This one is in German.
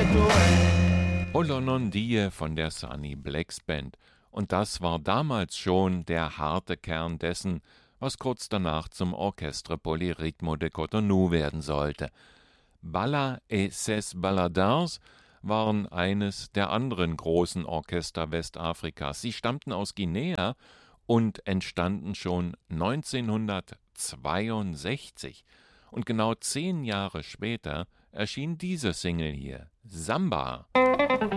Olonondie von der Sunny Blacks Band. Und das war damals schon der harte Kern dessen, was kurz danach zum Orchestre Polyrythmo de Cotonou werden sollte. Balla et ses Balladins waren eines der anderen großen Orchester Westafrikas. Sie stammten aus Guinea und entstanden schon 1962. Und genau 10 Jahre später erschien diese Single hier, Samba.